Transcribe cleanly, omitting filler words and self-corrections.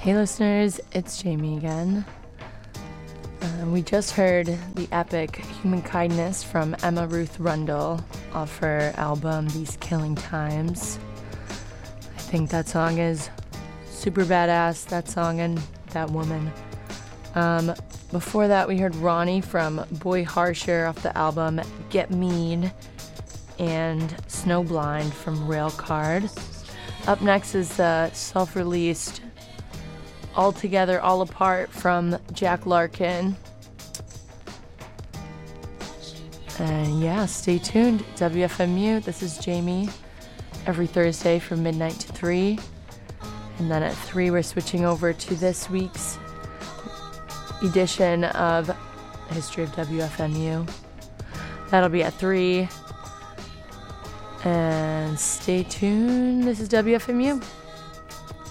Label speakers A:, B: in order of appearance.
A: Hey listeners, it's Jamie again. We just heard the epic Human Kindness from Emma Ruth Rundle off her album These Killing Times. I think that song is super badass, that song and that woman. Before that we heard Ronnie from Boy Harsher off the album Get Mean and Snowblind from Railcard. Up next is the self-released All Together, All Apart from Jack Larkin. And yeah, stay tuned. WFMU, this is Jamie. Every Thursday from midnight to 3. And then at 3, we're switching over to this week's edition of History of WFMU. That'll be at 3. And stay tuned. This is WFMU.